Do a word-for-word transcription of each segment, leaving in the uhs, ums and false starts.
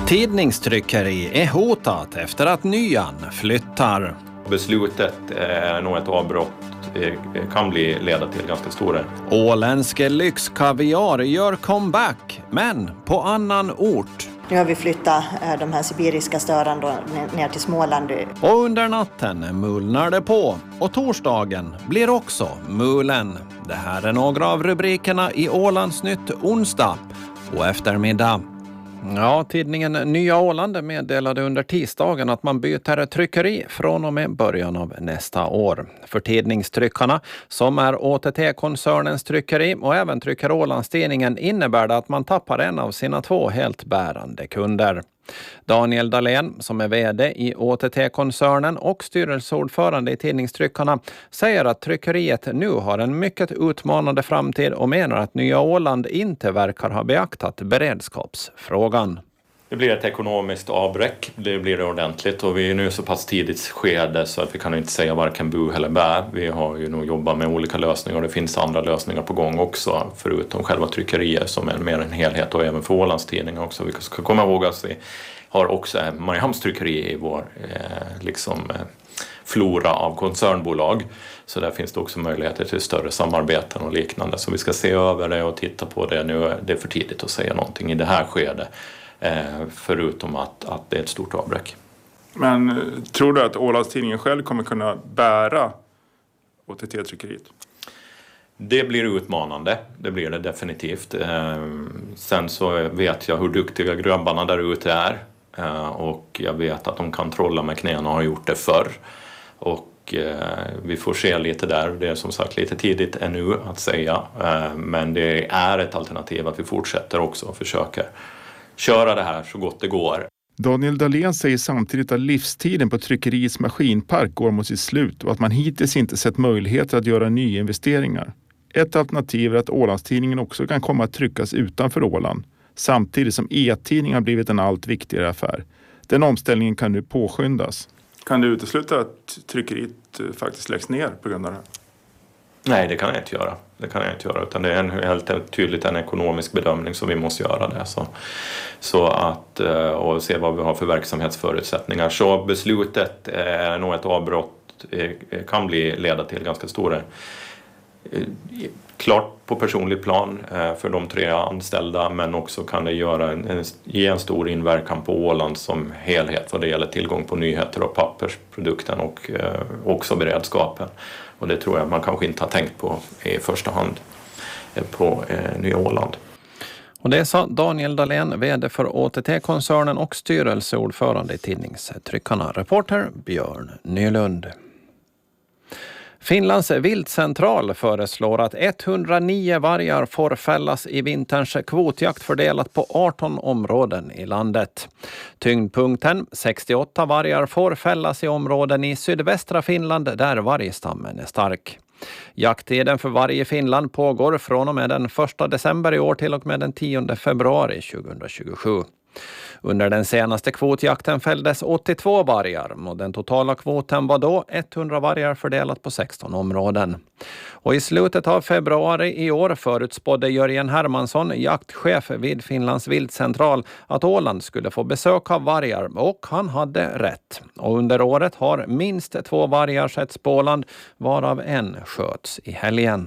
Tidningstryckeri är hotat efter att Nyan flyttar. Beslutet är nog ett avbrott kan bli leda till ganska stora. Åländsk lyxkaviar gör comeback, men på annan ort. Nu har vi flyttat de här sibiriska stören ner till Småland. Och under natten mulnar det på. Och torsdagen blir också mulen. Det här är några av rubrikerna i Ålandsnytt onsdag och eftermiddag. Ja, tidningen Nya Åland meddelade under tisdagen att man byter tryckeri från och med början av nästa år. För tidningstryckarna, som är Å T T-koncernens tryckeri och även trycker Ålandstidningen, innebär det att man tappar en av sina två helt bärande kunder. Daniel Dahlén, som är vd i Å T T-koncernen och styrelseordförande i tidningstryckarna, säger att tryckeriet nu har en mycket utmanande framtid och menar att Nya Åland inte verkar ha beaktat beredskapsfrågan. Det blir ett ekonomiskt avbräck, det blir det ordentligt, och vi är nu så pass tidigt skede så att vi kan inte säga varken bu eller bä. Vi har ju nog jobbat med olika lösningar och det finns andra lösningar på gång också, förutom själva tryckerier som är mer en helhet, och även för Ålandstidningar också. Vi ska komma ihåg att vi har också Mariehamns tryckeri i vår eh, liksom, eh, flora av koncernbolag. Så där finns det också möjligheter till större samarbeten och liknande. Så vi ska se över det och titta på det nu. Det är för tidigt att säga någonting i det här skedet. Förutom att, att det är ett stort avbräck. Men tror du att Ålandstidningen själv kommer kunna bära Å T T-tryckeriet? Det blir utmanande, det blir det definitivt. Sen så vet jag hur duktiga grabbarna där ute är. Och jag vet att de kan trolla med knäna och har gjort det förr. Och vi får se lite där. Det är som sagt lite tidigt ännu att säga. Men det är ett alternativ att vi fortsätter också och försöker köra det här så gott det går. Daniel Dahlén säger samtidigt att livstiden på tryckeriets maskinpark går mot sitt slut och att man hittills inte sett möjligheter att göra nyinvesteringar. Ett alternativ är att Ålandstidningen också kan komma att tryckas utanför Åland, samtidigt som e-tidningen har blivit en allt viktigare affär. Den omställningen kan nu påskyndas. Kan du utesluta att tryckeriet faktiskt läggs ner på grund av det här? Nej, det kan jag inte göra. Det kan jag inte göra, utan det är en, helt tydligt en ekonomisk bedömning som vi måste göra det. Så, så att, och se vad vi har för verksamhetsförutsättningar. Så beslutet är nog ett avbrott kan bli leda till ganska stora, klart på personlig plan för de tre anställda, men också kan det göra en, ge en stor inverkan på Åland som helhet vad det gäller tillgång på nyheter och pappersprodukten och också beredskapen. Och det tror jag man kanske inte har tänkt på i första hand på eh, Nya Åland. Och det sa Daniel Dahlén, vd för Å T T-koncernen och styrelseordförande i tidningstryckarna. Reporter Björn Nylund. Finlands viltcentral föreslår att etthundranio vargar får fällas i vinterns kvotjakt fördelat på arton områden i landet. Tyngdpunkten, sextioåtta vargar, får fällas i områden i sydvästra Finland där vargstammen är stark. Jakttiden för varg i Finland pågår från och med den första december i år till och med den tionde februari tjugohundratjugosju. Under den senaste kvotjakten fälldes åttiotvå vargar och den totala kvoten var då etthundra vargar fördelat på sexton områden. Och i slutet av februari i år förutspådde Jörgen Hermansson, jaktchef vid Finlands viltcentral, att Åland skulle få besök av vargar, och han hade rätt. Och under året har minst två vargar setts på Åland, varav en sköts i helgen.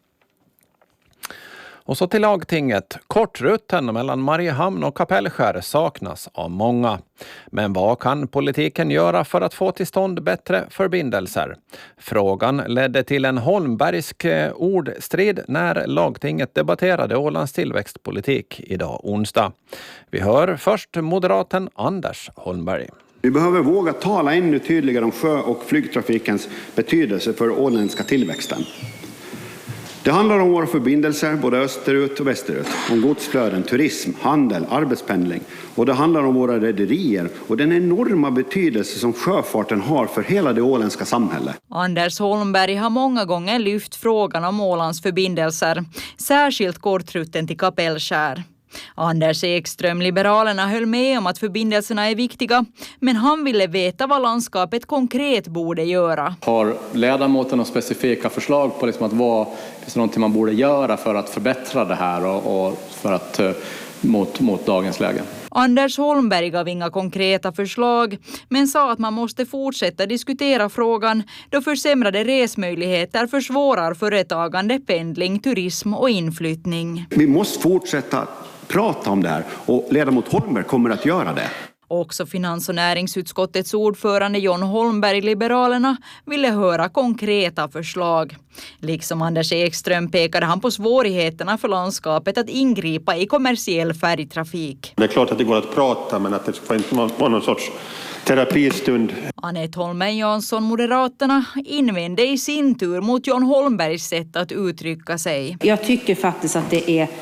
Och så till lagtinget. Kortrutten mellan Mariehamn och Kapellskär saknas av många. Men vad kan politiken göra för att få till stånd bättre förbindelser? Frågan ledde till en holmbergsk ordstrid när lagtinget debatterade Ålands tillväxtpolitik idag onsdag. Vi hör först moderaten Anders Holmberg. Vi behöver våga tala ännu tydligare om sjö- och flygtrafikens betydelse för den åländska tillväxten. Det handlar om våra förbindelser både österut och västerut, om godsflöden, turism, handel, arbetspendling. Och det handlar om våra rederier och den enorma betydelse som sjöfarten har för hela det åländska samhället. Anders Holmberg har många gånger lyft frågan om Ålands förbindelser, särskilt kortrutten till Kapellskär. Anders Ekström, Liberalerna, höll med om att förbindelserna är viktiga, men han ville veta vad landskapet konkret borde göra. Har ledamoten och specifika förslag på liksom att vad finns det någonting man borde göra för att förbättra det här och, och för att mot, mot dagens läge? Anders Holmberg gav inga konkreta förslag men sa att man måste fortsätta diskutera frågan då försämrade resmöjligheter försvårar företagande, pendling, turism och inflyttning. Vi måste fortsätta prata om det här och ledamot Holmberg kommer att göra det. Också finans- och näringsutskottets ordförande John Holmberg, Liberalerna, ville höra konkreta förslag. Liksom Anders Ekström pekade han på svårigheterna för landskapet att ingripa i kommersiell färgtrafik. Det är klart att det går att prata, men att det får inte vara någon sorts terapistund. Anette Holmen Jansson, Moderaterna, invände i sin tur mot John Holmbergs sätt att uttrycka sig. Jag tycker faktiskt att det är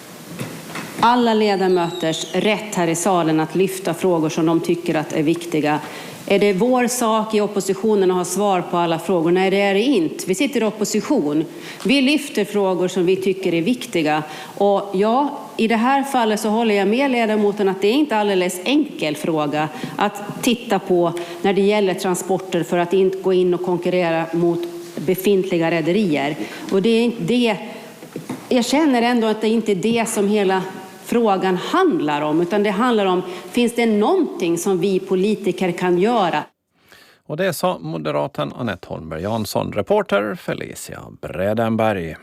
alla ledamöters rätt här i salen att lyfta frågor som de tycker att är viktiga. Är det vår sak i oppositionen att ha svar på alla frågor? Nej, det är det inte. Vi sitter i opposition. Vi lyfter frågor som vi tycker är viktiga. Och ja, i det här fallet så håller jag med ledamoten att det är inte alldeles enkel fråga att titta på när det gäller transporter för att inte gå in och konkurrera mot befintliga rederier. Och det är inte det. Jag känner ändå att det inte är det som hela frågan handlar om, utan det handlar om, finns det någonting som vi politiker kan göra? Och det sa moderaten Anette Holmberg Jansson, reporter Felicia Bredenberg.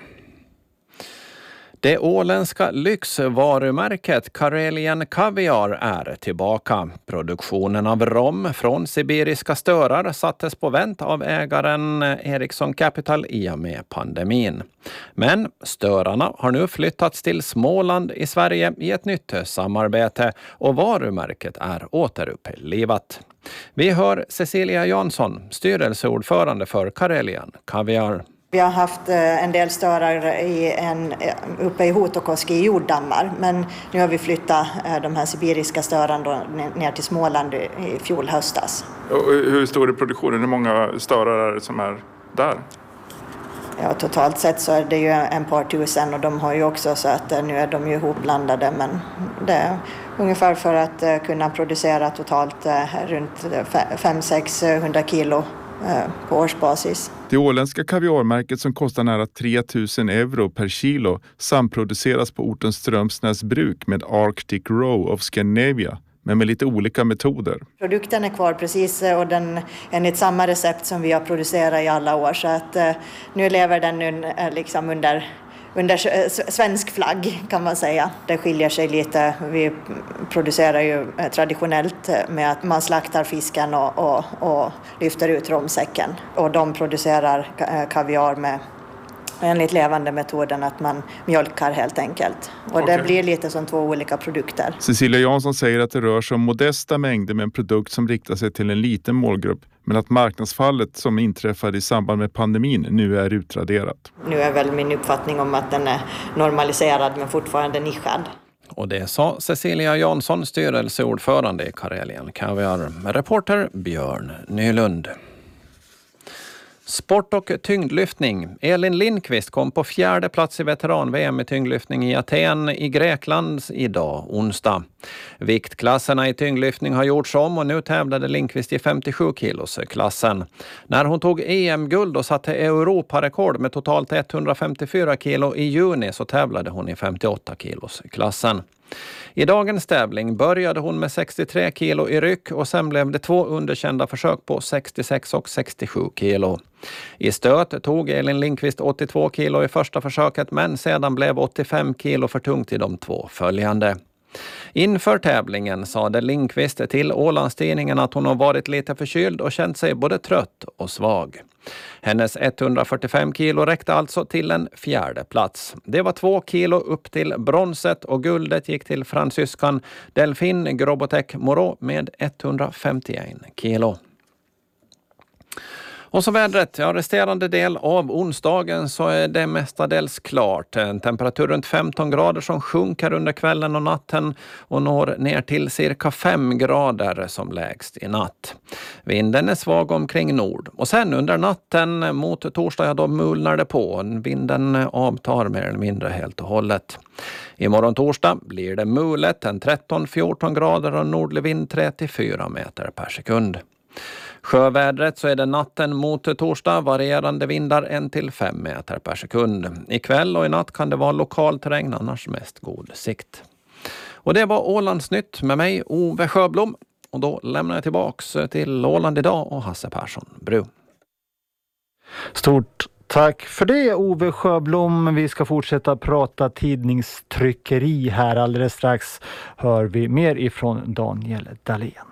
Det åländska lyxvarumärket Karelian Kaviar är tillbaka. Produktionen av rom från sibiriska störar sattes på vänt av ägaren Ericsson Capital i och med pandemin. Men störarna har nu flyttats till Småland i Sverige i ett nytt samarbete och varumärket är återupplivat. Vi hör Cecilia Jansson, styrelseordförande för Karelian Kaviar. Vi har haft en del störar i en, uppe i Hotokoski i jorddammar, men nu har vi flyttat de här sibiriska störarna ner till Småland i fjol höstas. Och hur stor är produktionen? Hur många störar är det som är där? Ja, totalt sett så är det ju en par tusen och de har ju också så att nu är de ju ihopblandade, men det är ungefär för att kunna producera totalt runt fem till sexhundra kilo på årsbasis. Det åländska kaviarmärket som kostar nära tre tusen euro per kilo samproduceras på orten Strömsnäs bruk med Arctic Row of Scandinavia, men med lite olika metoder. Produkten är kvar precis och den enligt samma recept som vi har producerat i alla år, så att nu lever den nu liksom under under svensk flagg kan man säga. Det skiljer sig lite. Vi producerar ju traditionellt med att man slaktar fisken och, och, och lyfter ut romsäcken. Och de producerar kaviar med enligt levande metoden att man mjölkar helt enkelt. Och okay. Det blir lite som två olika produkter. Cecilia Jansson säger att det rör sig om modesta mängder med en produkt som riktar sig till en liten målgrupp. Men att marknadsfallet som inträffade i samband med pandemin nu är utraderat. Nu är väl min uppfattning om att den är normaliserad men fortfarande nischad. Och det sa Cecilia Jansson, styrelseordförande i Karelian Kaviar. Reporter Björn Nylund. Sport och tyngdlyftning. Elin Lindqvist kom på fjärde plats i veteran-V M i tyngdlyftning i Aten i Grekland idag, onsdag. Viktklasserna i tyngdlyftning har gjorts om och nu tävlade Lindqvist i femtiosju kilos klassen. När hon tog E M-guld och satte Europarekord med totalt etthundrafemtiofyra kilo i juni så tävlade hon i femtioåtta kilos klassen. I dagens tävling började hon med sextiotre kilo i ryck och sen blev det två underkända försök på sextiosex och sextiosju kilo. I stöt tog Elin Lindqvist åttiotvå kilo i första försöket men sedan blev åttiofem kilo för tungt i de två följande. Inför tävlingen sade Lindqvist till Ålandstidningen att hon har varit lite förkyld och känt sig både trött och svag. Hennes etthundrafyrtiofem kilo räckte alltså till en fjärde plats. Det var två kilo upp till bronset och guldet gick till fransyskan Delphine Grobotek Moreau med etthundrafemtioen kilo. Och så vädret, ja, resterande del av onsdagen så är det mestadels klart. En temperatur runt femton grader som sjunker under kvällen och natten och når ner till cirka fem grader som lägst i natt. Vinden är svag omkring nord. Och sen under natten mot torsdag, ja, då mulnar det på. Vinden avtar mer eller mindre helt och hållet. Imorgon torsdag blir det mulet, en tretton till fjorton grader och nordlig vind tre till fyra meter per sekund. Sjövädret så är det natten mot torsdag varierande vindar en till fem meter per sekund. Ikväll och i natt kan det vara lokal terräng, annars mest god sikt. Och det var Ålandsnytt med mig, Ove Sjöblom. Och då lämnar jag tillbaks till Åland idag och Hasse Persson Bru. Stort tack för det, Ove Sjöblom. Vi ska fortsätta prata tidningstryckeri här. Alldeles strax hör vi mer ifrån Daniel Dahlén.